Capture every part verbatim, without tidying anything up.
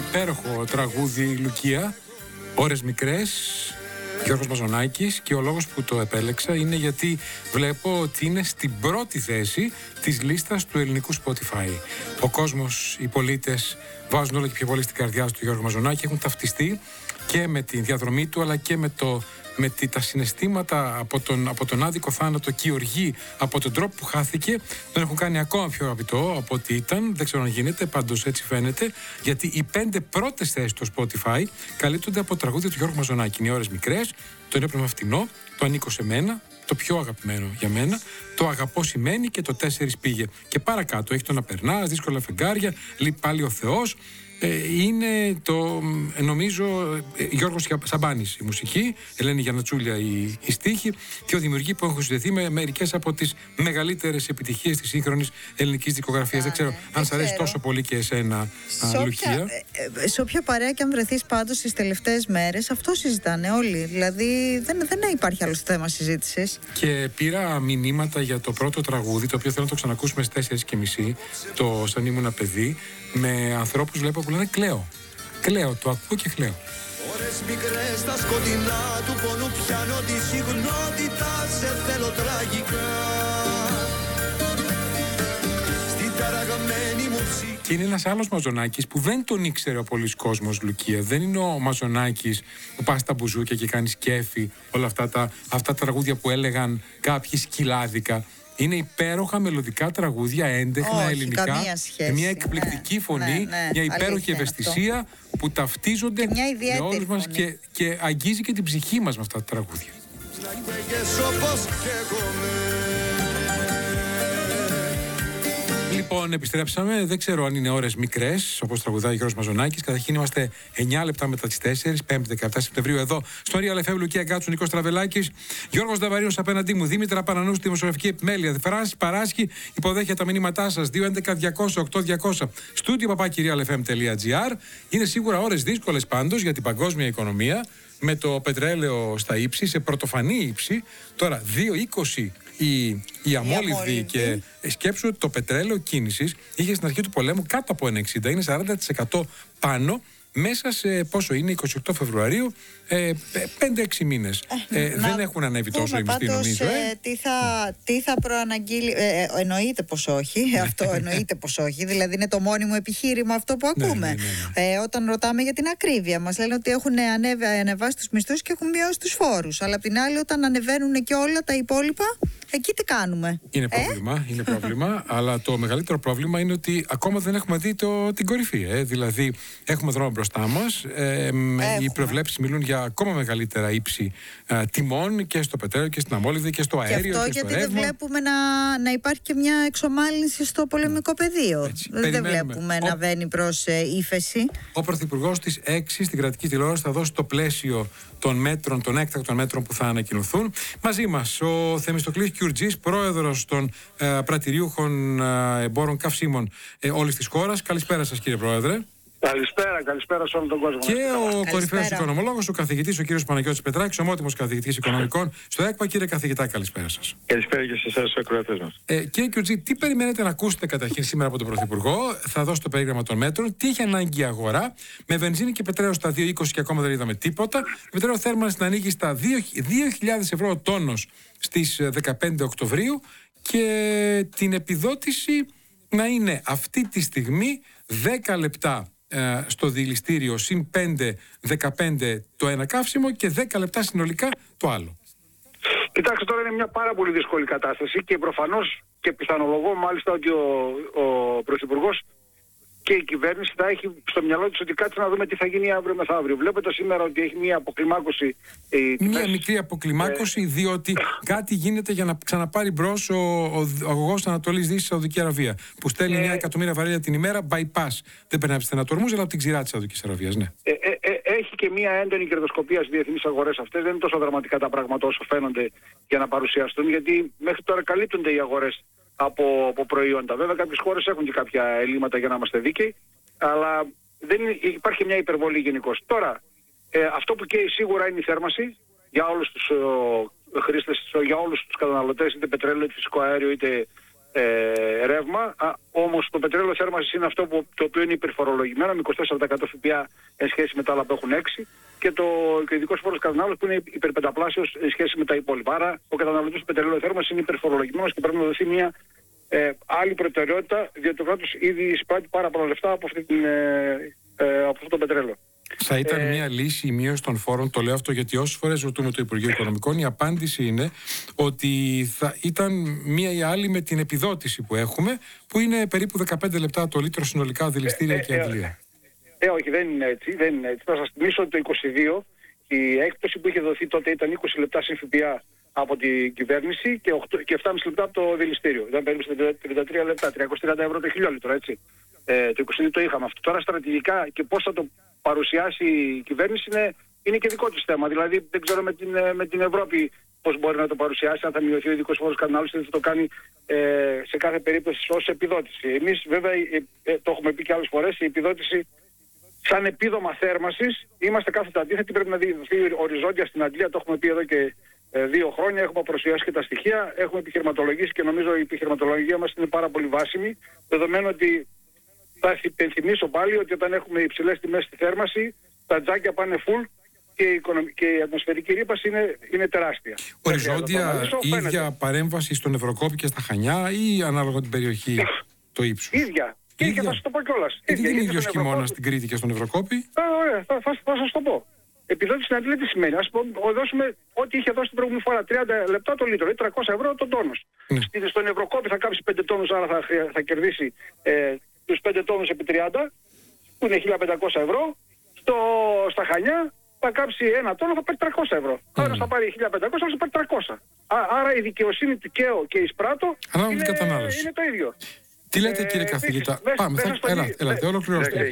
υπέροχο τραγούδι Λουκία, ώρες μικρές, Γιώργος Μαζονάκης, και ο λόγος που το επέλεξα είναι γιατί βλέπω ότι είναι στην πρώτη θέση της λίστας του ελληνικού Spotify. Ο κόσμος, οι πολίτες βάζουν όλο και πιο πολύ στην καρδιά του Γιώργου Μαζονάκη, έχουν ταυτιστεί και με τη διαδρομή του αλλά και με, το, με τη, τα συναισθήματα από τον, από τον άδικο θάνατο και η οργή από τον τρόπο που χάθηκε. Τον έχουν κάνει ακόμα πιο αγαπητό από ό,τι ήταν. Δεν ξέρω αν γίνεται, πάντως έτσι φαίνεται, γιατί οι πέντε πρώτες θέσεις στο Spotify καλύπτονται από τραγούδια του Γιώργου Μαζονάκη. Είναι οι ώρες μικρές, το νέο φτηνό, το ανήκω σε μένα, το πιο αγαπημένο για μένα, το αγαπώ σημαίνει και το τέσσερις πήγε. Και παρακάτω έχει το να περνάς, δύσκολα φεγγάρια, λείπει πάλι ο Θεός. Είναι το, νομίζω, Γιώργος Σαμπάνης η μουσική, Ελένη Γιαννατσούλια η, η στίχη, και ο δημιουργοί που έχουν συνδεθεί με μερικές από τις μεγαλύτερες επιτυχίες της σύγχρονης ελληνικής δικογραφίας. Δεν ξέρω αν σ' αρέσει τόσο πολύ και εσένα, Λουκία. Σε όποια παρέα και αν βρεθείς πάντως τις τελευταίες μέρες, αυτό συζητάνε όλοι. Δηλαδή δεν, δεν υπάρχει άλλο θέμα συζήτησης. Και πήρα μηνύματα για το πρώτο τραγούδι, το οποίο θέλω να το ξανακούσουμε στις τέσσερις και μισή, το Σαν ήμουν παιδί, με ανθρώπους βλέπω που λένε κλαίω. Κλαίω, το ακούω και κλαίω. Ώρες μικρές στα σκοτεινά του πόνου πιάνω τη συγνότητα, σε θέλω τραγικά. Στην ταραγμένη μου ψυχή. Και είναι ένας άλλος Μαζονάκης που δεν τον ήξερε ο πολλής κόσμος, Λουκία. Δεν είναι ο Μαζονάκης που πας στα μπουζούκια και κάνεις κέφι, όλα αυτά τα, αυτά τα τραγούδια που έλεγαν κάποιοι σκυλάδικα. Είναι υπέροχα μελωδικά τραγούδια, έντεχνα, όχι, ελληνικά, με μια εκπληκτική ναι, φωνή, ναι, ναι, μια υπέροχη ευαισθησία αυτό, που ταυτίζονται με όλους μας και, και αγγίζει και την ψυχή μας με αυτά τα τραγούδια. Λοιπόν, επιστρέψαμε. Δεν ξέρω αν είναι ώρες μικρές, όπως τραγουδάει ο Γιώργος Μαζονάκης. Καταρχήν είμαστε εννιά λεπτά μετά τις τέσσερις, πέμπτη δεκαεπτά Σεπτεμβρίου, εδώ στο Real εφ εμ. Λουκία Γκάτσου, Νικός Τραβελάκης, Γιώργος Νταβαρίνος απέναντί μου, Δήμητρα Πανανού στη δημοσιογραφική επιμέλεια. Φράση παράσχει, υποδέχεται τα μηνύματά σας. δύο έντεκα διακόσια οκτώ διακόσια. Στούντιο παπάκι real εφ εμ τελεία τζι άρ. Είναι σίγουρα ώρες δύσκολες πάντως για την παγκόσμια οικονομία, με το πετρέλαιο στα ύψη, σε πρωτοφανή ύψη. Τώρα δύο είκοσι η, η αμόλυβδη, και σκέψου ότι το πετρέλαιο κίνησης είχε στην αρχή του πολέμου κάτω από ένα εξήντα, είναι σαράντα τοις εκατό πάνω μέσα σε πόσο είναι, είκοσι οκτώ Φεβρουαρίου, ε, πέντε έξι μήνες. Ε, ε, δεν έχουν ανέβει τόσο οι μισθοί, νομίζω. Ε. Τι, θα, τι θα προαναγγείλει. Ε, εννοείται πως όχι. Αυτό εννοείται πως όχι. Δηλαδή είναι το μόνιμο επιχείρημα αυτό που ακούμε. Ναι, ναι, ναι, ναι. Ε, όταν ρωτάμε για την ακρίβεια, μας λένε ότι έχουν ανέβει, ανεβάσει τους μισθούς και έχουν μειώσει τους φόρους. Αλλά απ' την άλλη, όταν ανεβαίνουν και όλα τα υπόλοιπα, εκεί τι κάνουμε. Είναι πρόβλημα, ε? είναι πρόβλημα. Αλλά το μεγαλύτερο πρόβλημα είναι ότι ακόμα δεν έχουμε δει το, την κορυφή. Ε. Δηλαδή, έχουμε δρόμο μπροστά μας. Ε, οι προβλέψεις μιλούν για ακόμα μεγαλύτερα ύψη ε, τιμών και στο πετρέλαιο και στην αμόλυβδη και στο αέριο. Και αυτό και γιατί στο δεν βλέπουμε να, να υπάρχει και μια εξομάλυνση στο πολεμικό πεδίο. Έτσι, δεν βλέπουμε ο... να βαίνει προς ε, ύφεση. Ο Πρωθυπουργός της έξι στην κρατική τηλεόραση θα δώσει το πλαίσιο των μέτρων, των έκτακτων μέτρων που θα ανακοινωθούν. Μαζί μας ο Θεμιστοκλής Κιουρτζής, πρόεδρος των ε, πρατηριούχων ε, εμπόρων καυσίμων ε, όλης της χώρας. Καλησπέρα σας, κύριε Πρόεδρε. Καλησπέρα, καλησπέρα σε όλο τον κόσμο. Και ο κορυφαίος οικονομολόγος, ο καθηγητής, ο κύριος Παναγιώτης Πετράκης, ομότιμος καθηγητής οικονομικών στο ΕΚΠΑ. Κύριε καθηγητά, καλησπέρα σας. Καλησπέρα και σε εσάς, στους ακροατές μας. Ε, κύριε Κιουρτζή, τι περιμένετε να ακούσετε καταρχήν σήμερα από τον Πρωθυπουργό? Θα δώσω το περίγραμμα των μέτρων. Τι έχει ανάγκη η αγορά? Με βενζίνη και πετρέλαιο στα δύο είκοσι και ακόμα δεν είδαμε τίποτα. Πετρέλαιο θέρμανση να ανοίγει στα δύο χιλιάδες ευρώ ο τόνος στις δεκαπέντε Οκτωβρίου και την επιδότηση να είναι αυτή τη στιγμή δέκα λεπτά στο δηληστήριο, συν πέντε, δεκαπέντε το ένα καύσιμο και δέκα λεπτά συνολικά το άλλο. Κοιτάξτε, τώρα είναι μια πάρα πολύ δύσκολη κατάσταση και προφανώς και πιθανολογώ μάλιστα ότι ο, ο Πρωθυπουργός και η κυβέρνηση θα έχει στο μυαλό της ότι κάτσε να δούμε τι θα γίνει αύριο μεθαύριο. Βλέπετε σήμερα ότι έχει μια αποκλιμάκωση. Ε, μια μικρή αποκλιμάκωση, ε, διότι κάτι γίνεται για να ξαναπάρει μπρος ο, ο, ο αγωγός Ανατολής Δύσης Σαουδική Αραβία, που στέλνει εννέα εκατομμύρια βαρέλια την ημέρα, bypass. Δεν περνάει από τις στενατορμούς, αλλά από την ξηρά της Σαουδικής Αραβίας. Ναι. Ε, ε, ε, έχει και μια έντονη κερδοσκοπία στις διεθνείς αγορές αυτές. Δεν είναι τόσο δραματικά τα πράγματα όσο φαίνονται για να παρουσιαστούν, γιατί μέχρι τώρα καλύπτονται οι αγορές Από, από προϊόντα. Βέβαια κάποιες χώρες έχουν και κάποια ελλείμματα για να είμαστε δίκαιοι, αλλά δεν είναι, υπάρχει μια υπερβολή γενικώς. Τώρα, ε, αυτό που καίει σίγουρα είναι η θέρμανση για όλους τους ε, χρήστες, για όλους τους καταναλωτές, είτε πετρέλαιο, είτε φυσικό αέριο, είτε ε, ρεύμα. Α, όμως το πετρέλαιο θέρμανσης είναι αυτό που, το οποίο είναι υπερφορολογημένο με είκοσι τέσσερα τοις εκατό ΦΠΑ εν σχέση με τα άλλα που έχουν έξι και το και ο ειδικός φόρος κατανάλωσης που είναι υπερπενταπλάσιος εν σχέση με τα υπόλοιπα. Άρα ο καταναλωτής του πετρελαίου θέρμανσης είναι υπερφορολογημένος και πρέπει να δοθεί μια ε, άλλη προτεραιότητα, διότι το κράτος ήδη εισπράττει πάρα πολλά λεφτά από, αυτή την, ε, ε, από αυτό το πετρέλαιο. Θα ήταν Ε, μια λύση η μείωση των φόρων, το λέω αυτό γιατί όσες φορές ρωτούμε το Υπουργείο Οικονομικών, η απάντηση είναι ότι θα ήταν μια ή άλλη με την επιδότηση που έχουμε, που είναι περίπου δεκαπέντε λεπτά το λίτρο συνολικά δηληστήρια Ε, και ε, αντλία. Ε, όχι, δεν είναι έτσι. Δεν είναι έτσι. Θα σας θυμίσω ότι το είκοσι δύο η έκπτωση που είχε δοθεί τότε ήταν είκοσι λεπτά συν ΦΠΑ από την κυβέρνηση και, οκτώ, και επτά κόμμα πέντε λεπτά από το δηληστήριο. Ήταν περίπου τριάντα τρία λεπτά, τριακόσια τριάντα ευρώ το χιλιόλιτρο, έτσι. Ε, το είκοσι δύο το είχαμε αυτό. Τώρα στρατηγικά και πώς θα το παρουσιάσει η κυβέρνηση είναι, είναι και δικό της θέμα. Δηλαδή δεν ξέρω με την, με την Ευρώπη πώς μπορεί να το παρουσιάσει, αν θα μειωθεί ο ειδικός φόρος κατανάλωσης, δεν θα το κάνει ε, σε κάθε περίπτωση ως επιδότηση. Εμείς βέβαια ε, ε, το έχουμε πει και άλλες φορές, η επιδότηση σαν επίδομα θέρμανσης είμαστε κάθετα αντίθετοι, πρέπει να δοθεί οριζόντια στην Αγγλία, το έχουμε πει εδώ και ε, δύο χρόνια, έχουμε παρουσιάσει και τα στοιχεία, έχουμε επιχειρηματολογήσει και νομίζω η επιχειρηματολογία μας είναι πάρα πολύ βάσιμη, δεδομένου ότι θα υπενθυμίσω πάλι ότι όταν έχουμε υψηλές τιμές στη θέρμανση, τα τζάκια πάνε full και η, οικονομική, και η ατμοσφαιρική ρήπαση είναι, είναι τεράστια. Οριζόντια ίδια παρέμβαση στον Ευρωκόπη και στα Χανιά ή ανάλογα την περιοχή το ύψος? Ίδια. Και ίδια θα σας το πω κιόλας. Γιατί δεν είναι ίδιος χειμώνας στην Κρήτη και στον Ευρωκόπη? Α, ωραία, θα, θα, θα σας το πω. Επιδότηση στην Αγγλία τι σημαίνει? Ας πω, δώσουμε ό,τι είχε δώσει την προηγούμενη φορά, τριάντα λεπτά το λίτρο, ή τριακόσια ευρώ τον τόνος. Ναι. Στον Ευρωκόπη θα κάψει πέντε τόνους, άρα θα, θα κερδίσει ε, τους πέντε τόνους επί τριάντα, που είναι χίλια πεντακόσια ευρώ. Στο, στα Χανιά θα κάψει ένα τόνο, θα πάρει τριακόσια ευρώ. Mm. Άρα θα πάρει χίλια πεντακόσια, θα πάρει τριακόσια. Α, άρα η δικαιοσύνη του ΚΕΟ και η Σπράτο είναι, είναι το ίδιο. Τι λέτε, κύριε καθηγητά? Πάμε, έλατε, ολοκληρώστε.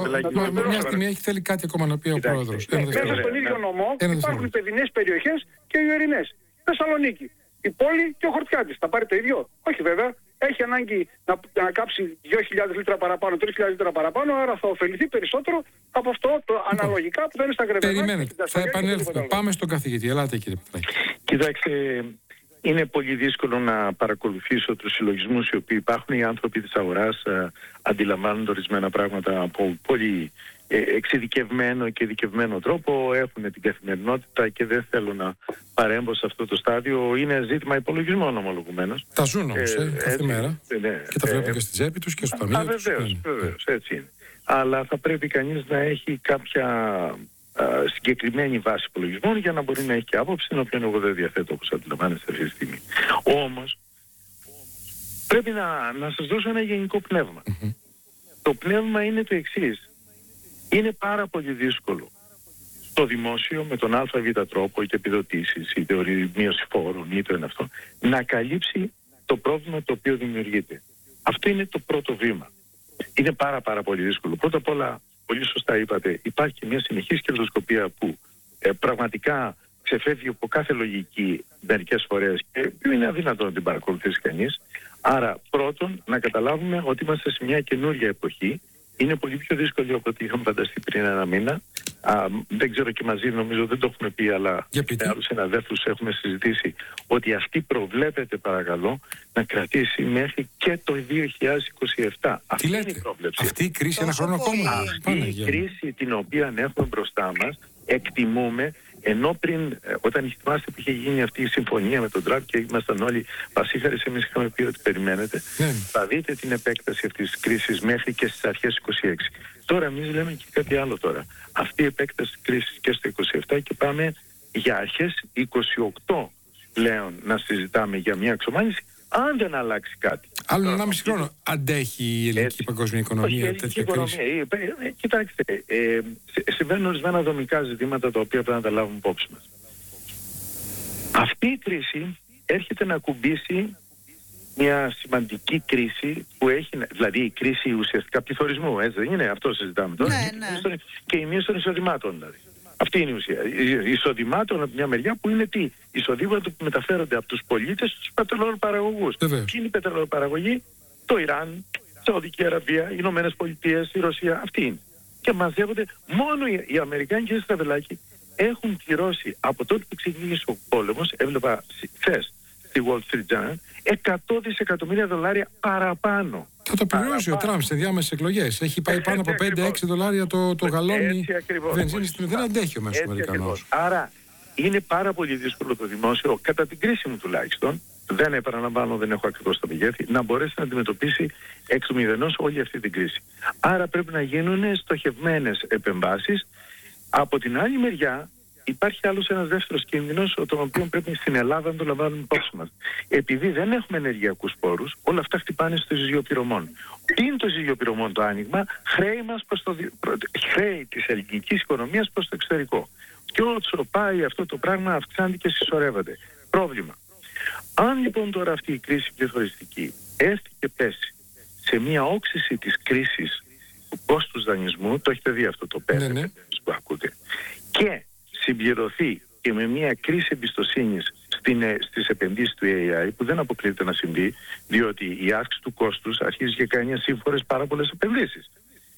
Μια στιγμή έχει θέλει κάτι ακόμα να πει ο πρόεδρος. Μέσα στον ίδιο νομό υπάρχουν οι παιδινές περιοχές και οι ορεινές. Θεσσαλονίκη, η πόλη και ο Χορτιάτης. Θα πάρει το ίδιο? Όχι βέβαια. Έχει ανάγκη να, να κάψει δύο χιλιάδες λίτρα παραπάνω, τρεις χιλιάδες λίτρα παραπάνω, άρα θα ωφεληθεί περισσότερο από αυτό το αναλογικά που δεν είναι στα γκρεμμένα. Περιμένετε, θα επανέλθουμε. Πάμε στον καθηγητή. Ελάτε, κύριε Πετράκη. Κοιτάξτε, είναι πολύ δύσκολο να παρακολουθήσω τους συλλογισμούς οι οποίοι υπάρχουν. Οι άνθρωποι της αγοράς ε, αντιλαμβάνονται ορισμένα πράγματα από πολύ ε, εξειδικευμένο και ειδικευμένο τρόπο, έχουν την καθημερινότητα και δεν θέλω να παρέμβω σε αυτό το στάδιο. Είναι ζήτημα υπολογισμών ομολογουμένως. Τα ζουν όμως, ε, ε, κάθε έτσι, μέρα. Ναι, και τα βλέπουν ε, και στην τσέπη τους και στο ταμείο τους. Βεβαίως, βεβαίως, έτσι είναι. Αλλά θα πρέπει κανείς να έχει κάποια Uh, συγκεκριμένη βάση υπολογισμών για να μπορεί να έχει και άποψη, την οποία εγώ δεν διαθέτω, όπως αντιλαμβάνεστε αυτή τη στιγμή. Όμως, πρέπει να, να σας δώσω ένα γενικό πνεύμα. Mm-hmm. Το πνεύμα είναι το εξής. Είναι πάρα πολύ δύσκολο στο δημόσιο, με τον ΑΒ τρόπο, είτε επιδοτήσεις, είτε μείωση φόρων, είτε ένα αυτό, να καλύψει το πρόβλημα το οποίο δημιουργείται. Αυτό είναι το πρώτο βήμα. Είναι πάρα πάρα πολύ δύσκολο. Πρώτα απ' όλα, πολύ σωστά είπατε, υπάρχει μια συνεχής κερδοσκοπία που ε, πραγματικά ξεφεύγει από κάθε λογική μερικές φορές και είναι αδύνατο να την παρακολουθήσει κανείς. Άρα πρώτον να καταλάβουμε ότι είμαστε σε μια καινούργια εποχή. Είναι πολύ πιο δύσκολο από ό,τι είχαμε φανταστεί πριν ένα μήνα. Α, δεν ξέρω και μαζί, νομίζω δεν το έχουμε πει, αλλά με άλλους συναδέλφους έχουμε συζητήσει ότι αυτή προβλέπεται, παρακαλώ, να κρατήσει μέχρι και το δύο χιλιάδες είκοσι επτά. Τι αυτή λέτε, είναι η πρόβλεψη. Αυτή η κρίση ένα χρόνο ακόμα. Αυτή η κρίση την οποία έχουμε μπροστά μας, εκτιμούμε, ενώ πριν, όταν θυμάστε που είχε γίνει αυτή η συμφωνία με τον Τραμπ και ήμασταν όλοι πασίχαρες, εμείς είχαμε πει ότι περιμένετε, ναι. θα δείτε την επέκταση αυτής της κρίσης μέχρι και στις αρχές είκοσι έξι. Τώρα εμείς λέμε και κάτι άλλο τώρα. Αυτή η επέκταση της κρίσης και στο είκοσι επτά και πάμε για αρχές είκοσι οκτώ πλέον να συζητάμε για μια εξομάλυνση, αν δεν αλλάξει κάτι. Άλλο ενάμιση χρόνο αντέχει η ελληνική παγκόσμια οικονομία όχι, τέτοια κρίση? Ε, ε, κοιτάξτε, ε, συμβαίνουν ορισμένα δομικά ζητήματα τα οποία πρέπει να τα λάβουμε υπόψη μας. Αυτή η κρίση έρχεται να κουμπίσει μια σημαντική κρίση που έχει, δηλαδή η κρίση ουσιαστικά πληθωρισμού, έτσι δεν είναι? Αυτό συζητάμε τώρα. Ναι, ναι. Και η μείωση των εισοδημάτων δηλαδή. Αυτή είναι η ουσία. Εισοδημάτων από μια μεριά που είναι τι? Εισοδήματα που μεταφέρονται από τους πολίτες στους πετρελαιοπαραγωγούς. Ποιοι είναι οι πετρελαιοπαραγωγοί? Το Ιράν, η Σαουδική Αραβία, οι Ηνωμένες Πολιτείες, η Ρωσία. Αυτοί είναι. Και μαζεύονται μόνο οι, οι Αμερικάνοι, και Στραβελάκη, έχουν πληρώσει από τότε που ξεκίνησε ο πόλεμος. Έβλεπα χθες στη Wall Street Journal, εκατό δισεκατομμύρια δολάρια παραπάνω. Θα το πληρώσει ο Τραμπ σε διάμεσες εκλογές. Έχει πάει πάνω από πέντε έξι δολάρια το, το γαλόνι βενζίνη. Δεν αντέχει ο μέσος Αμερικανός. Άρα είναι πάρα πολύ δύσκολο το δημόσιο, κατά την κρίση μου τουλάχιστον, δεν επαναλαμβάνω, δεν έχω ακριβώς τα μεγέθη, να μπορέσει να αντιμετωπίσει εκ του μηδενός όλη αυτή την κρίση. Άρα πρέπει να γίνουν στοχευμένες επεμβάσεις. Από την άλλη μεριά υπάρχει άλλος ένας δεύτερος κίνδυνος, τον οποίο πρέπει στην Ελλάδα να το λαμβάνουμε υπόψη μας. Επειδή δεν έχουμε ενεργειακούς πόρους, όλα αυτά χτυπάνε στο ζυγείο πυρομών. Τι είναι το ζυγείο πυρομών το άνοιγμα? Χρέη, μας προς το, χρέη της ελληνικής οικονομίας προς το εξωτερικό. Και όσο πάει αυτό το πράγμα αυξάνεται και συσσωρεύεται. Πρόβλημα. Αν λοιπόν τώρα αυτή η κρίση πληθωριστική έρθει και πέσει σε μια όξυση της κρίσης του κόστους δανεισμού, το έχετε δει αυτό το πέρα ναι, ναι. που ακούτε, και συμπληρωθεί και με μια κρίση εμπιστοσύνης στην, στις επενδύσεις του έι άι, που δεν αποκλείεται να συμβεί, διότι η αύξηση του κόστους αρχίζει και κάνει ασύμφορες πάρα πολλές επενδύσεις.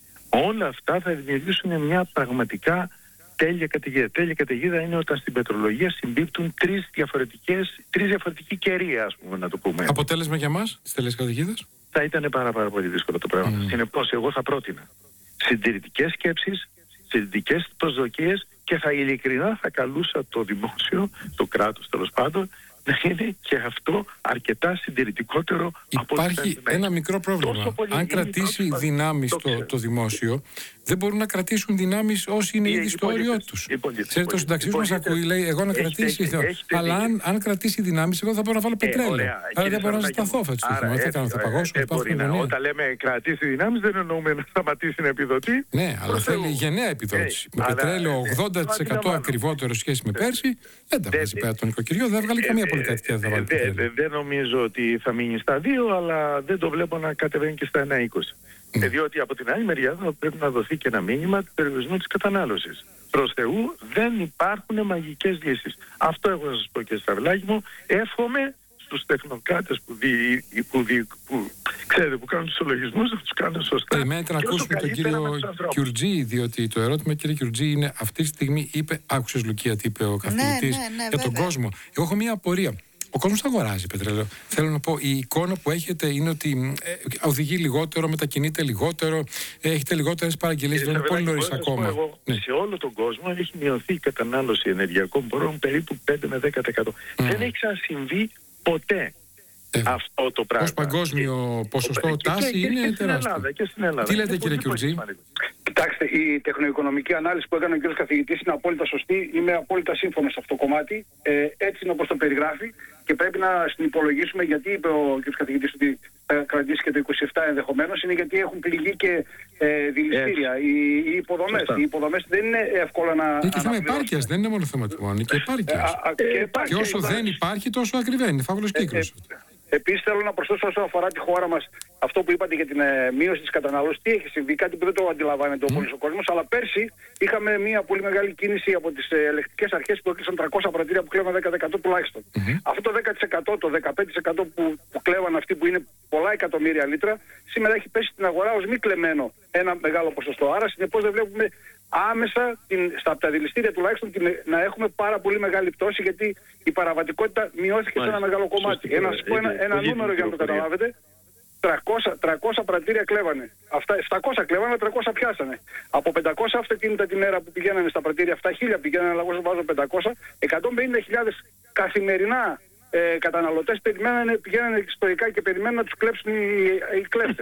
Όλα αυτά θα δημιουργήσουν μια πραγματικά τέλεια καταιγίδα. Τέλεια καταιγίδα είναι όταν στην πετρολογία συμπίπτουν τρεις διαφορετικές, τρεις διαφορετική καιρία, ας πούμε, να το πούμε. Αποτέλεσμα για μας της τέλειας καταιγίδας? Θα ήταν πάρα, πάρα πολύ δύσκολο το πράγμα. Mm. Συνεπώς, εγώ θα πρότεινα συντηρητικές σκέψεις, συντηρητικές προσδοκίες, και θα ειλικρινά θα καλούσα το δημόσιο, το κράτος τέλος πάντων, να είναι και αυτό αρκετά συντηρητικότερο. Υπάρχει από ένα μικρό πρόβλημα. Αν κρατήσει δυνάμεις το, το δημόσιο, δεν μπορούν να κρατήσουν δυνάμεις όσοι είναι ήδη στο όριό τους. Ξέρετε, ο συνταξιούς μας ακούει, λέει, εγώ να κρατήσει. Αλλά αν, αν κρατήσει δυνάμεις, εγώ θα μπορώ να βάλω πετρέλαιο. Άρα δεν μπορώ να σταθώ φέτος. Δεν θα κάνω, θα παγώσω. Όταν λέμε κρατήσει δυνάμεις, δεν εννοούμε να σταματήσει να επιδοτεί. Ναι, αλλά θέλει γενναία επιδότηση. Με πετρέλαιο ογδόντα τοις εκατό ακριβότερο σχέση με πέρσι, δεν τα βγάζει πέρα το νοικοκυριό, δεν βγάλει καμία πολυκατοικία. Δεν νομίζω ότι θα μείνει στα δύο, αλλά δεν το βλέπω να κατεβαίνει και στα ένα είκοσι. Mm. Διότι από την άλλη μεριά θα πρέπει να δοθεί και ένα μήνυμα του περιορισμού της κατανάλωσης. Προς Θεού δεν υπάρχουν μαγικές λύσεις. Αυτό έχω να σας πω, και Σταυλάκη μου. Εύχομαι στους τεχνοκράτες που, δι, που, δι, που, ξέρετε, που κάνουν τους συλλογισμούς να τους κάνουν σωστά. Περιμένετε να ακούσουμε τον κύριο Κιουρτζή, διότι το ερώτημα, κύριε Κιουρτζή, είναι αυτή τη στιγμή είπε, άκουσες Λουκία τι είπε ο καθηγητής, ναι, ναι, ναι, για τον κόσμο. Εγώ έχω μία απορία. Ο κόσμος αγοράζει πετρέλαιο. Θέλω να πω, η εικόνα που έχετε είναι ότι ε, οδηγεί λιγότερο, μετακινείται λιγότερο, ε, έχετε λιγότερες παραγγελίες, δεν είναι πολύ νωρίς ακόμα. Εγώ, ναι. Σε όλο τον κόσμο έχει μειωθεί η κατανάλωση ενεργειακών πόρων περίπου πέντε με δέκα τοις εκατό. Mm. Δεν έχει ξανασυμβεί ποτέ ε, αυτό το πράγμα. Ως παγκόσμιο και, ποσοστό και, τάση και, είναι και τεράστιο. Ελλάδα, και στην Ελλάδα. Τι λέτε, κύριε Κιουρτζή? Κοιτάξτε, η τεχνοοικονομική ανάλυση που έκανε ο κ. καθηγητής είναι απόλυτα σωστή. Είμαι απόλυτα σύμφωνος σε αυτό το κομμάτι. Ε, έτσι είναι όπως το περιγράφει, και πρέπει να συνυπολογίσουμε, γιατί είπε ο κ. καθηγητής ότι θα κρατήσει και το είκοσι επτά ενδεχομένως, είναι γιατί έχουν πληγεί και ε, δηληστήρια. Οι, οι υποδομές. Οι υποδομές δεν είναι εύκολα να. Είναι και θέμα επάρκειας, δεν είναι μόνο θέμα τιμών, είναι και επάρκειας. Ε, και, και όσο δεν υπάρχει, τόσο ακριβένει. Φαύλος κύκλος. Επίσης θέλω να προσθέσω όσον αφορά τη χώρα μας αυτό που είπατε για την ε, μείωση της κατανάλωσης. Τι έχει συμβεί, κάτι που δεν το αντιλαμβάνεται ο πολύς ο κόσμος, αλλά πέρσι είχαμε μια πολύ μεγάλη κίνηση από τις ε, ελεκτικές αρχές που έκλεισαν τριακόσια πρατήρια που κλέβαν δέκα τοις εκατό τουλάχιστον. Mm-hmm. Αυτό το δέκα τοις εκατό, το δεκαπέντε τοις εκατό που, που κλέβαν αυτοί, που είναι πολλά εκατομμύρια λίτρα, σήμερα έχει πέσει στην αγορά ως μη κλεμμένο ένα μεγάλο ποσοστό. Άρα συνεπώς δεν βλέπουμε άμεσα την, στα από τα δηληστήρια τουλάχιστον την, να έχουμε πάρα πολύ μεγάλη πτώση, γιατί η παραβατικότητα μειώθηκε σε ένα μεγάλο κομμάτι. Ένα, ένα, ένα νούμερο για να το καταλάβετε, τριακόσια, τριακόσια πρατήρια κλέβανε. Αυτά, επτακόσια κλέβανε, τριακόσια πιάσανε. Από πεντακόσια αυτοκίνητα την μέρα που πηγαίνανε στα πρατήρια, αυτά χίλια πηγαίνανε, αλλά εγώ βάζω πεντακόσια, εκατόν πενήντα χιλιάδες καθημερινά ε, καταναλωτές περιμένανε, πηγαίνανε ιστορικά και περιμένουν να τους κλέψουν οι, οι κλέφτες.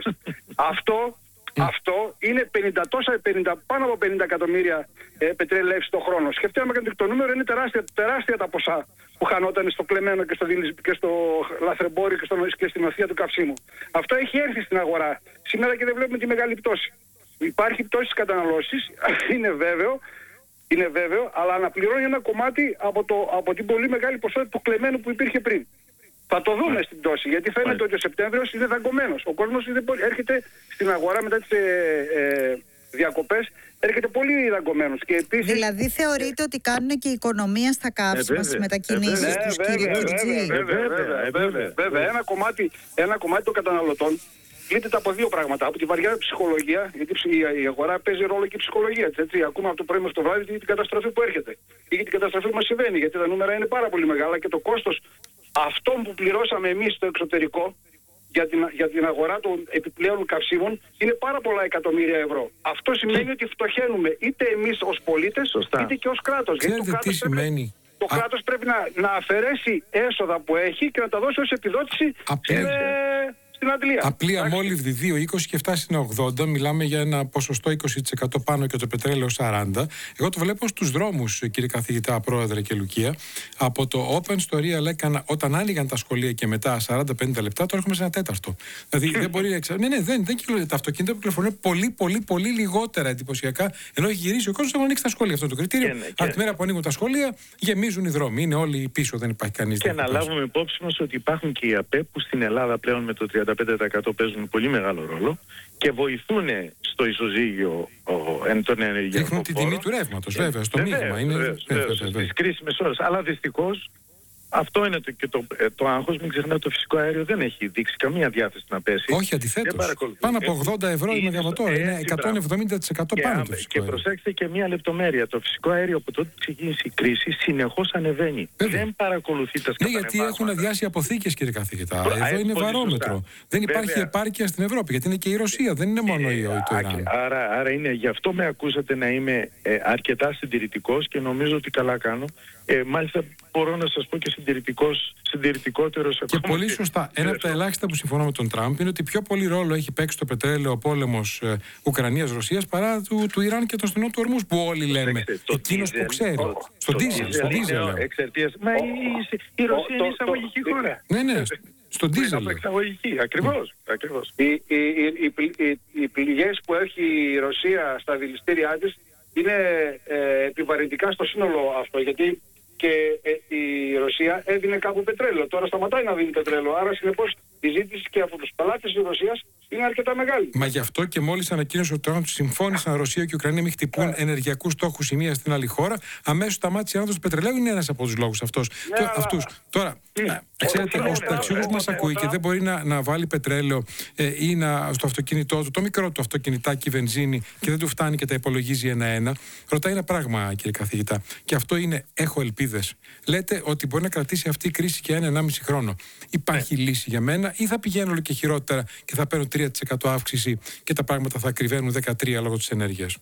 Αυτό Αυτό είναι πενήντα, τόσα, πενήντα, πάνω από πενήντα εκατομμύρια ε, πετρέλαιο το χρόνο. Σκεφτείτε και το νούμερο, είναι τεράστια, τεράστια τα ποσά που χανόταν στο κλεμμένο και στο, και στο λαθρεμπόριο και, στο, και στην νοθεία του καυσίμου. Αυτό έχει έρθει στην αγορά σήμερα και δεν βλέπουμε τη μεγάλη πτώση. Υπάρχει πτώση της καταναλώσης, είναι βέβαιο, είναι βέβαιο, αλλά αναπληρώνει ένα κομμάτι από, το, από την πολύ μεγάλη ποσότητα του κλεμμένου που υπήρχε πριν. Θα το δούμε στην πτώση, γιατί φαίνεται ότι ο Σεπτέμβριος είναι δαγκωμένος. Ο κόσμος έρχεται στην αγορά μετά τις ε, ε, διακοπές, έρχεται πολύ δαγκωμένος. Και επίσης... Δηλαδή θεωρείτε ότι κάνουν και η οικονομία στα καύσιμα, στις μετακινήσεις τους, κύριε Κιουρτζή? Βέβαια, ένα κομμάτι, ένα κομμάτι των καταναλωτών πλήττεται από δύο πράγματα. Από τη βαριά ψυχολογία, γιατί η αγορά παίζει ρόλο και η ψυχολογία. Έτσι. Ακούμε από το πρωί μέχρι το βράδυ για την καταστροφή που έρχεται. Ή για την καταστροφή που μας συμβαίνει, γιατί τα νούμερα είναι πάρα πολύ μεγάλα και το κόστος αυτό που πληρώσαμε εμείς στο εξωτερικό για την, για την αγορά των επιπλέον καυσίμων είναι πάρα πολλά εκατομμύρια ευρώ. Αυτό σημαίνει ότι φτωχαίνουμε είτε εμείς ως πολίτες, Σωστά. είτε και ως κράτος. Ξέρετε Γιατί το τι κράτος πρέπει, σημαίνει? το κράτος πρέπει να, να αφαιρέσει έσοδα που έχει και να τα δώσει ως επιδότηση Απλή. στην, ε, στην Αντλία. Απλή αμόλυβδη δύο είκοσι και φτάσει στην ογδόντα, μιλάμε για ένα ποσοστό είκοσι τοις εκατό πάνω και το πετρέλαιο σαράντα τοις εκατό. Εγώ το βλέπω στους δρόμους, κύριε καθηγητά, πρόεδρε και Λουκία. Από το Open στο Real έκανα, όταν άνοιγαν τα σχολεία και μετά σαράντα με πενήντα λεπτά, τώρα έχουμε σε ένα τέταρτο. Δηλαδή δεν μπορεί να εξα... Ναι, ναι, δεν, δεν κυκλοφορεί. Τα αυτοκίνητα που κυκλοφορούν πολύ, πολύ, πολύ λιγότερα εντυπωσιακά, ενώ έχει γυρίσει ο κόσμος να ανοίξει τα σχολεία. Αυτό το κριτήριο. Και, Από τη μέρα που ανοίγουν τα σχολεία, γεμίζουν οι δρόμοι. Είναι όλοι πίσω, δεν υπάρχει κανείς. Και να λάβουμε υπόψη μας ότι υπάρχουν και οι ΑΠΕ που στην Ελλάδα πλέον με το τριάντα πέντε τοις εκατό παίζουν πολύ μεγάλο ρόλο και βοηθούν στο ισοζύγιο των ενεργειακών. Δείχνουν την τιμή του ρεύματος, βέβαια, στο μείγμα. Στις κρίσιμες ώρες. Αλλά δυστυχώς αυτό είναι το, και το, το άγχος. Μην ξεχνάτε, το φυσικό αέριο δεν έχει δείξει καμία διάθεση να πέσει. Όχι, αντιθέτως. Πάνω από ογδόντα ευρώ η μεγαβατόρα. Είναι εκατόν εβδομήντα τοις εκατό πάνω το φυσικό και αέριο. προσέξτε και μία λεπτομέρεια. Το φυσικό αέριο από τότε που ξεκίνησε η κρίση συνεχώς ανεβαίνει. Βέβαια. Δεν παρακολουθεί τα Ναι, γιατί έχουν αδειάσει αποθήκες, κύριε καθηγητά. Εδώ είναι βαρόμετρο. Δεν υπάρχει Βέβαια. επάρκεια στην Ευρώπη, γιατί είναι και η Ρωσία, δεν είναι μόνο η το Ιράν. Άρα, άρα είναι, γι' αυτό με ακούσατε να είμαι ε, αρκετά συντηρητικός και νομίζω ότι καλά κάνω. Ε, μάλιστα μπορώ να σας πω και συντηρητικός, συντηρητικότερος Και ακόμα. πολύ σωστά. Ένα από τα ελάχιστα που συμφωνώ με τον Τραμπ είναι ότι πιο πολύ ρόλο έχει παίξει το πετρέλαιο ο πόλεμος ε, Ουκρανίας-Ρωσίας παρά του, του Ιράν και των στενών του ορμούς που όλοι λέμε. Εκείνος που ξέρει. Στον ντίζελ, στον ντίζελ λέω. Εξαιτίας. Μα η, η, η Ρωσία είναι εισαγωγική χώρα. Ναι, ναι, στον ντίζελ λέω. Εξαγωγική, ακριβώς. ακριβώς. Οι, οι, οι, οι, οι πληγές που έχει η Ρωσία στα δηληστήριά της είναι ε, επιβαρυντικά στο σύνολο αυτό, γιατί και ε, η Ρωσία έδινε κάπου πετρέλαιο. Τώρα σταματάει να δίνει πετρέλαιο. Άρα συνεπώς η ζήτηση και από τους πελάτες της Ρωσίας είναι αρκετά μεγάλη. Μα γι' αυτό και μόλις ανακοίνωσε ότι τώρα του συμφώνησαν Ρωσία και Ουκρανία μην χτυπούν yeah. ενεργειακούς στόχους η μία στην άλλη χώρα, αμέσως σταμάτησε η άνοδος του πετρελαίου. Είναι ένας από τους λόγους αυτός. Yeah, Τώρα, αυτούς. Τώρα, yeah. ξέρετε, ο ταξιδιώτης μας ακούει και δεν μπορεί να, να βάλει πετρέλαιο ε, ή να, στο αυτοκίνητό του, το μικρό του αυτοκινητάκι βενζίνη και δεν του φτάνει και τα υπολογίζει ένα-ένα. Ρωτάει ένα πράγμα, κύριε καθηγητά. Και αυτό είναι, έχω ελπίδες. Λέτε ότι μπορεί να κρατήσει αυτή η κρίση και ένα-ενάμιση χρόνο. Υπάρχει yeah. λύση για μένα, ή θα πηγαίνω όλο και χειρότερα και θα παίρνω τρία τοις εκατό αύξηση και τα πράγματα θα κρυβαίνουν δεκατρία τοις εκατό λόγω της ενέργειας?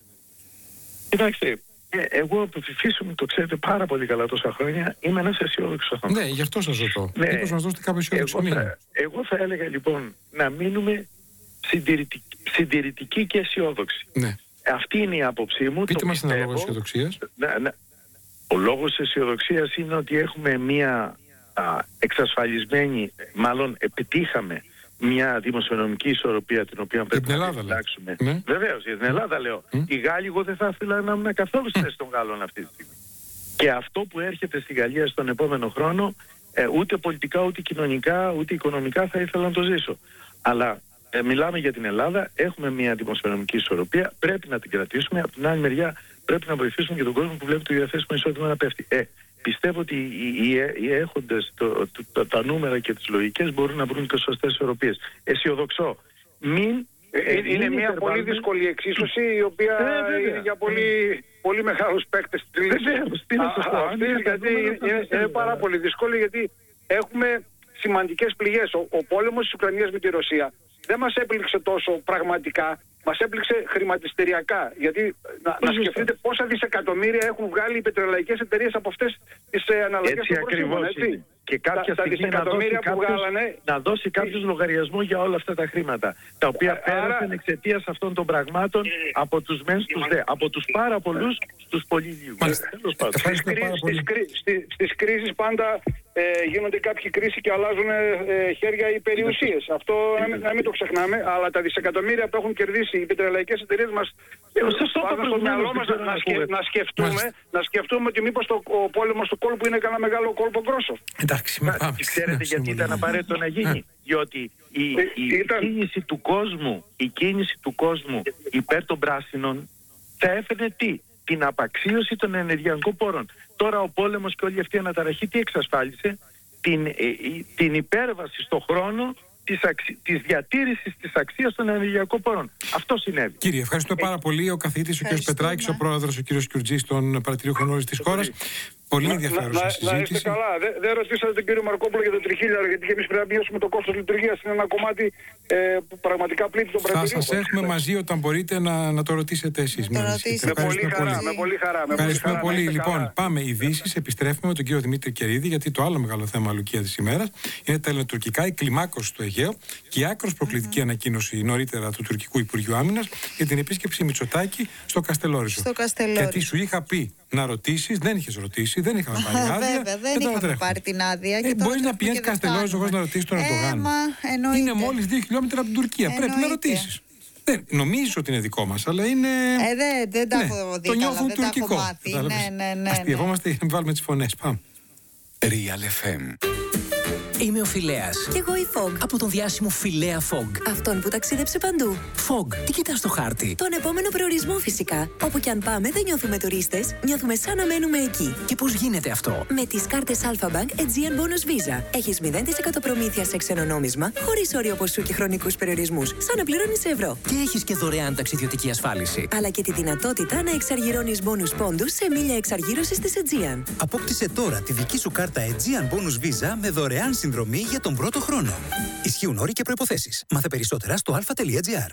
Κοιτάξτε, εγώ από τη φύση μου, το ξέρετε πάρα πολύ καλά τόσα χρόνια, είμαι ένας αισιόδοξος άνθρωπος. Ναι, γι' αυτό σας ρωτώ. Ναι. Μήπως μας δώσετε κάποιο αισιόδοξο εγώ, μήνυμα? θα, εγώ θα έλεγα λοιπόν να μείνουμε συντηρητικοί, συντηρητικοί και αισιόδοξοι. Ναι. Αυτή είναι η άποψή μου. Πείτε το μας ένα πιστεύω. λόγο αισιοδοξίας. Να, να, ο λόγος αισιοδοξίας είναι ότι έχουμε μία α, εξασφαλισμένη, μάλλον επιτύχαμε μια δημοσιονομική ισορροπία την οποία πρέπει την να Ελλάδα, εντάξουμε. Ναι. Βεβαίως, για την Ελλάδα λέω. Mm. Οι Γάλλοι, εγώ δεν θα ήθελα να ήμουν καθόλου στη θέση των Γάλλων αυτή τη στιγμή. Και αυτό που έρχεται στη Γαλλία στον επόμενο χρόνο, ε, ούτε πολιτικά, ούτε κοινωνικά, ούτε οικονομικά θα ήθελα να το ζήσω. Αλλά ε, μιλάμε για την Ελλάδα, έχουμε μια δημοσιονομική ισορροπία, πρέπει να την κρατήσουμε. Από την άλλη μεριά, πρέπει να βοηθήσουμε και τον κόσμο που βλέπει το διαθέσιμο εισόδημα να πέφτει. Ε, Πιστεύω ότι οι, οι, οι έχοντες το, το, το, τα νούμερα και τις λογικές μπορούν να βρουν και σωστές ισορροπίες. Αισιοδοξώ. Μην, ε, είναι είναι μια πολύ δύσκολη εξίσωση, η οποία ε, είναι για πολύ, πολύ μεγάλους παίκτες της λύσης. Γιατί είναι, είναι πάρα πολύ δύσκολη, γιατί έχουμε σημαντικές πληγές. Ο, ο πόλεμος της Ουκρανίας με τη Ρωσία δεν μας έπληξε τόσο πραγματικά, μας έπληξε χρηματιστηριακά. Γιατί να, να σκεφτείτε πόσα δισεκατομμύρια έχουν βγάλει οι πετρελαϊκές εταιρείες από αυτές τις ε, αναλλαγές έτσι των προσήμων, έτσι. Και κάποια τα, στιγμή τα να δώσει, που κάποιος, βγάλανε, να δώσει κάποιος λογαριασμό για όλα αυτά τα χρήματα, τα οποία Άρα, πέρασαν εξαιτίας αυτών των πραγμάτων από τους μεν στους δε, από τους πάρα πολλούς στους πολύ λίγους. Στις κρίσεις πάντα ε, γίνονται κάποιοι κρίσεις και αλλάζουν ε, χέρια οι περιουσίες. Αυτό να μην, να μην το ξεχνάμε, αλλά τα δισεκατομμύρια που έχουν κερδίσει οι πετρελαϊκές εταιρείες μας βάζουν στο μυαλό μας να, να, σκε, να, σκεφτούμε, να σκεφτούμε ότι μήπως το, ο πόλεμος του κόλπου είναι κανένα μεγάλο κόλπο γκρόσο. Εντάξει, μα πάμε. Ξέρετε γιατί ήταν απαραίτητο να γίνει? Διότι η, η, η, κίνηση του κόσμου, η κίνηση του κόσμου υπέρ των πράσινων θα έφερε τι? Την απαξίωση των ενεργειακών πόρων. Τώρα ο πόλεμος και όλη αυτή η αναταραχή τι εξασφάλισε? Την, ε, την υπέρβαση στον χρόνο της, αξι... της διατήρησης της αξίας των ενεργειακών πόρων. Αυτό συνέβη. Κύριε, ευχαριστούμε πάρα πολύ. Ο καθηγητής ο κ. Πετράκης, ο πρόεδρος ο κ. Κιουρτζής των παρατηρείων όλης της χώρας. Πολύ Να, ενδιαφέρουσα να, συζήτηση. να είστε καλά. Δεν δε ρωτήσατε τον κύριο Μαρκόπουλο για το τριχίλιαρο, γιατί και εμείς πρέπει να μειώσουμε το κόστος λειτουργίας. Είναι ένα κομμάτι ε, που πραγματικά πλήττει τον Θα πρετηρείο. σας έχουμε μαζί όταν μπορείτε να, να το ρωτήσετε εσείς. Να το ρωτήσετε. Με πολύ χαρά, με πολύ χαρά. Με Ευχαριστούμε χαρά, πολύ. πολύ. Λοιπόν, Καλά. πάμε ειδήσεις. Επιστρέφουμε με τον κύριο Δημήτρη Κερίδη, γιατί το άλλο μεγάλο θέμα, Λουκία, της ημέρας είναι τα ελληνοτουρκικά, η κλιμάκωση στο Αιγαίο και η άκρως προκλητική mm-hmm. ανακοίνωση νωρίτερα του τουρκικού Υπουργείου Άμυνας για την επίσκεψη Μητσοτάκη στο Καστελόριζο. Στο Καστελόριζο. Γιατί σου είχα πει να ρωτήσεις, δεν είχες ρωτήσει, δεν είχαμε πάρει άδεια. Βέβαια, δεν είχαμε πάρει την άδεια. Ε, Μπορεί να πηγαίνει Καστελόριζο χωρίς να ρωτήσεις τον Ερντογάν. Ε, είναι μόλις δύο χιλιόμετρα από την Τουρκία. Εννοείται. Πρέπει να ρωτήσεις. Δεν νομίζεις ότι είναι δικό μας, αλλά είναι. Ε, δεν, δεν τα ναι, έχω δει. Το νιώθουν καλά, τουρκικό. Ναι, ναι, ναι. Αστειευόμαστε για να βάλουμε τις φωνές. Πάμε. Real εφ εμ. Είμαι ο Φιλέας. Κι εγώ η Fog. Από τον διάσημο Φιλέα Fog. Αυτόν που ταξίδεψε παντού. Fog, τι κοιτάς στο χάρτη? Τον επόμενο προορισμό φυσικά. Όπου κι αν πάμε δεν νιώθουμε τουρίστες, νιώθουμε σαν να μένουμε εκεί. Και πώς γίνεται αυτό? Με τις κάρτες Alpha Bank Aegean Bonus Visa. Έχεις μηδέν τοις εκατό προμήθεια σε ξένο νόμισμα, χωρίς όριο ποσού και χρονικούς περιορισμούς, σαν να πληρώνεις σε ευρώ. Και έχεις και δωρεάν ταξιδιωτική ασφάλιση. Αλλά και τη δυνατότητα να εξαργυρώνεις bonus πόντους σε μίλια εξαργύρωσης της Aegean. Απόκτησε τώρα τη δική σου κάρτα Aegean Bonus Visa με δωρεάν συνδρομή για τον πρώτο χρόνο. Ισχύουν όροι και προϋποθέσεις. Μάθε περισσότερα στο alpha.gr.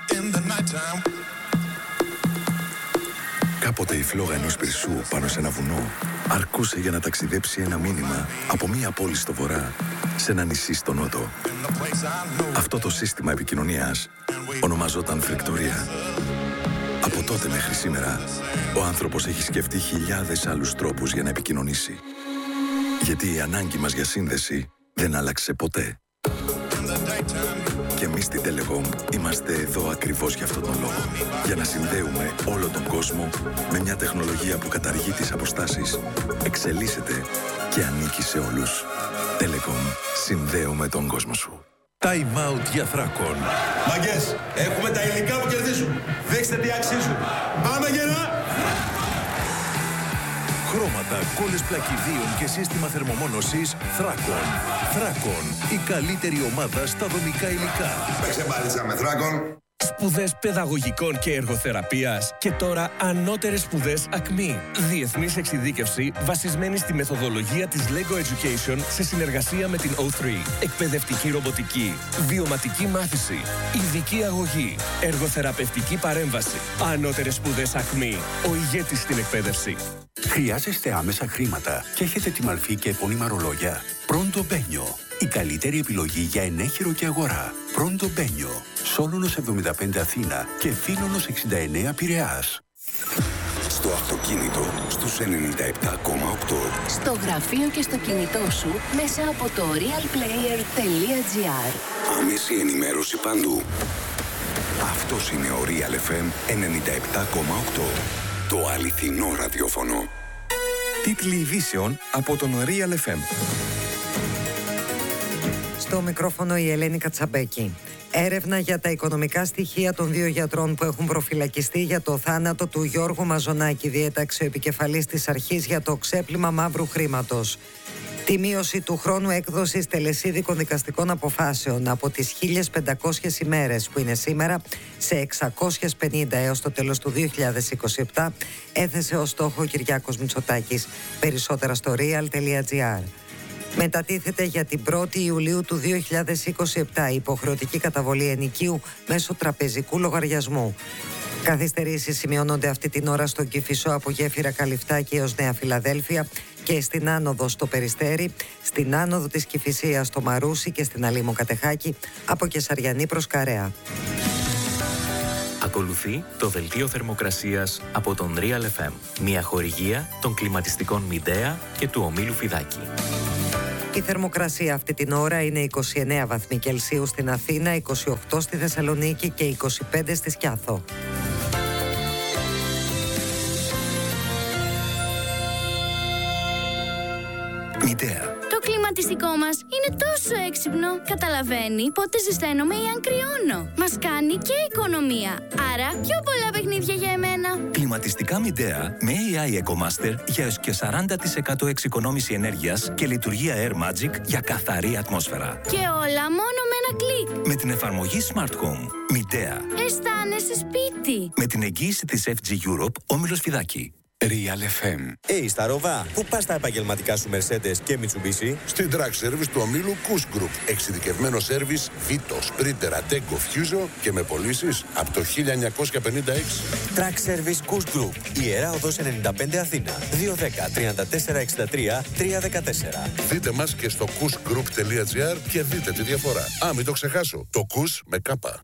Κάποτε η φλόγα ενός πυρσού πάνω σε ένα βουνό αρκούσε για να ταξιδέψει ένα μήνυμα από μία πόλη στο βορρά σε ένα νησί στο νότο. Αυτό το σύστημα επικοινωνίας ονομαζόταν φρεκτορία. Από τότε μέχρι σήμερα, ο άνθρωπος έχει σκεφτεί χιλιάδες άλλους τρόπους για να επικοινωνήσει. Γιατί η ανάγκη μας για σύνδεση δεν άλλαξε ποτέ. Και εμείς στην Telecom είμαστε εδώ ακριβώς για αυτόν τον λόγο. Για να συνδέουμε όλο τον κόσμο με μια τεχνολογία που καταργεί τις αποστάσεις, εξελίσσεται και ανήκει σε όλους. Telecom. Συνδέουμε τον κόσμο σου. Time out για Θράκον. Μαγκές, έχουμε τα υλικά που κερδίζουν. Δείξτε τι αξίζουν. Πάμε γερά! Χρώματα, κόλλες πλακιδίων και σύστημα θερμομόνωσης Θράκον. Θράκον, η καλύτερη ομάδα στα δομικά υλικά. Παίξε μπάλιτσα με Θράκον. Σπουδές παιδαγωγικών και εργοθεραπείας και τώρα ανώτερες σπουδές ΑΚΜΗ. Διεθνής εξειδίκευση βασισμένη στη μεθοδολογία της Lego Education σε συνεργασία με την ο θρι. Εκπαιδευτική ρομποτική, βιωματική μάθηση, ειδική αγωγή, εργοθεραπευτική παρέμβαση. Ανώτερες σπουδές ΑΚΜΗ. Ο ηγέτης στην εκπαίδευση. Χρειάζεστε άμεσα χρήματα και έχετε τη μαλφή και επώνυμα ρολόγια? Πρώντο Μπένιο. Η καλύτερη επιλογή για ενέχειρο και αγορά. Πρώντο Μπένιο. Σόλωνος εβδομήντα πέντε Αθήνα και Φίλωνος εξήντα εννέα Πειραιάς. Στο αυτοκίνητο στους ενενήντα επτά κόμμα οκτώ. Στο γραφείο και στο κινητό σου μέσα από το realplayer.gr. Άμεση ενημέρωση παντού. Αυτός είναι ο Real εφ εμ ενενήντα επτά κόμμα οκτώ. Το αληθινό ραδιόφωνο. Τίτλοι ειδήσεων από τον Real εφ εμ. Στο μικρόφωνο η Ελένη Κατσαμπέκη. Έρευνα για τα οικονομικά στοιχεία των δύο γιατρών που έχουν προφυλακιστεί για το θάνατο του Γιώργου Μαζονάκη, διέταξε ο επικεφαλής της αρχής για το ξέπλυμα μαύρου χρήματος. Τη μείωση του χρόνου έκδοσης τελεσίδικων δικαστικών αποφάσεων από τις χίλιες πεντακόσιες ημέρες που είναι σήμερα σε εξακόσιες πενήντα έως το τέλος του δύο χιλιάδες είκοσι επτά έθεσε ως στόχο ο Κυριάκος Μητσοτάκης. Περισσότερα στο real.gr. Μετατίθεται για την πρώτη Ιουλίου του δύο χιλιάδες είκοσι επτά η υποχρεωτική καταβολή ενοικίου μέσω τραπεζικού λογαριασμού. Καθυστερήσεις σημειώνονται αυτή την ώρα στον Κηφισό από Γέφυρα Καλυφτάκη έως Νέα Φιλαδέλφια και στην άνοδο στο Περιστέρι, στην άνοδο της Κηφισίας στο Μαρούσι και στην Αλήμο Κατεχάκη από Κεσαριανή προς Καρέα. Ακολουθεί το δελτίο θερμοκρασίας από τον Real εφ εμ, μια χορηγία των κλιματιστικών Μιντέα και του ομίλου Φιδάκη. Η θερμοκρασία αυτή την ώρα είναι είκοσι εννέα βαθμοί Κελσίου στην Αθήνα, είκοσι οκτώ στη Θεσσαλονίκη και είκοσι πέντε στη Σκιάθο. Μητέα. Το κλιματιστικό μας είναι τόσο έξυπνο. Καταλαβαίνει πότε ζεσταίνομαι ή αν κρυώνω. Μας κάνει και οικονομία. Άρα πιο πολλά παιχνίδια για εμένα. Κλιματιστικά Μιντέα με έι άι EcoMaster για έως και σαράντα τοις εκατό εξοικονόμηση ενέργειας και λειτουργία Air Magic για καθαρή ατμόσφαιρα. Και όλα μόνο με ένα κλικ. Με την εφαρμογή Smart Home. Μιντέα. Αισθάνεσαι σπίτι. Με την εγγύηση της εφ τζι Europe, όμιλος Φιδάκη. Real εφ εμ. Hey, στα Ροβά, πού πας τα επαγγελματικά σου Mercedes και Mitsubishi? Στην Track Service του ομίλου Kuss Group. Εξειδικευμένο σέρβις Vito, Sprinter, Ateco, Fuso και με πωλήσεις από το χίλια εννιακόσια πενήντα έξι. Track Service Kuss Group. Ιερά Οδός ενενήντα πέντε Αθήνα. δύο ένα μηδέν, τρία τέσσερα έξι τρία, τρία ένα τέσσερα. Δείτε μας και στο kussgroup τελεία gr και δείτε τη διαφορά. Α, μην το ξεχάσω. Το Kuss με κάπα.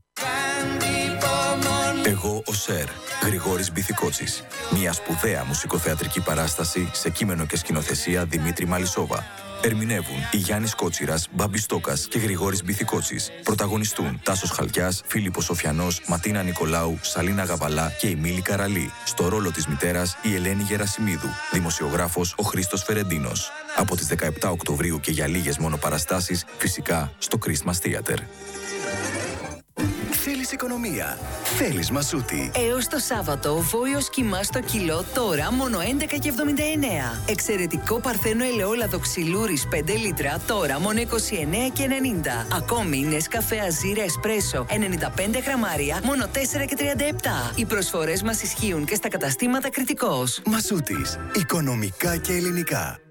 Εγώ ο Σερ, Γρηγόρης Μπιθικότσης. Μια σπουδαία μουσικοθεατρική παράσταση σε κείμενο και σκηνοθεσία Δημήτρη Μαλισσόβα. Ερμηνεύουν η Γιάννης Κότσιρας, Μπάμπης Στόκας και Γρηγόρης Μπιθικότσης. Πρωταγωνιστούν Τάσος Χαλκιάς, Φίλιππος Σοφιανός, Ματίνα Νικολάου, Σαλίνα Γαβαλά και η Μίλη Καραλή. Στο ρόλο της μητέρας η Ελένη Γερασιμίδου. Δημοσιογράφος ο Χρήστος Φερεντίνος. Από τις δεκαεπτά Οκτωβρίου και για λίγες μόνο παραστάσεις, φυσικά στο Christmas Theater. Θέλεις οικονομία. Θέλεις Μασούτη. Έως το Σάββατο, βόλιος κιμά στο κιλό τώρα μόνο έντεκα και εβδομήντα εννέα. Εξαιρετικό παρθένο ελαιόλαδο ξυλούρης πέντε λίτρα τώρα μόνο είκοσι εννέα και ενενήντα. Ακόμη Νεσκαφέ Αζίρ Εσπρέσο ενενήντα πέντε γραμμάρια μόνο τέσσερα και τριάντα επτά. Οι προσφορές μας ισχύουν και στα καταστήματα Κρητικός. Μασούτης. Οικονομικά και ελληνικά.